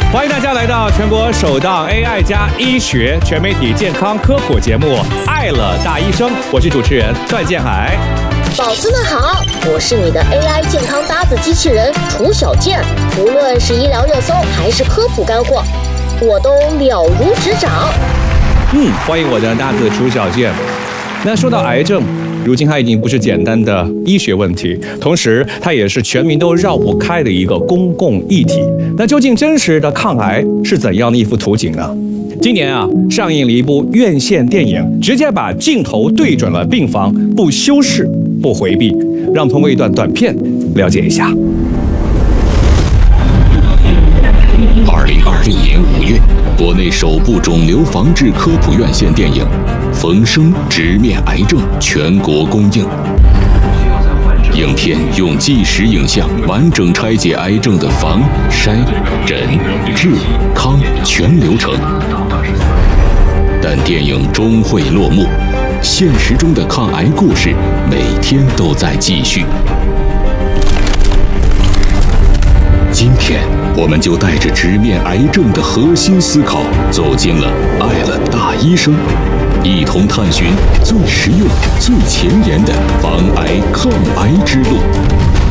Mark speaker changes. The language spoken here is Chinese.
Speaker 1: 欢迎大家来到全国首档 AI 加医学全媒体健康科普节目《爱了大医生》，我是主持人段建海。
Speaker 2: 宝子们好，我是你的 AI 健康搭子机器人楚小健。无论是医疗热搜还是科普干货，我都了如指掌。
Speaker 1: 欢迎我的搭子楚小健。那说到癌症，如今它已经不是简单的医学问题，同时它也是全民都绕不开的一个公共议题。那究竟真实的抗癌是怎样的一幅图景呢？今年上映了一部院线电影，直接把镜头对准了病房，不修饰不回避。让我们通过一段短片了解一下。
Speaker 3: 2020年5月，国内首部肿瘤防治科普院线电影《冯生直面癌症》全国公映。影片用纪实影像完整拆解癌症的防、筛、诊、治、康全流程。但电影终会落幕，现实中的抗癌故事每天都在继续。今天，我们就带着直面癌症的核心思考，走进了爱了大医生，一同探寻最实用、最前沿的防癌抗癌之路。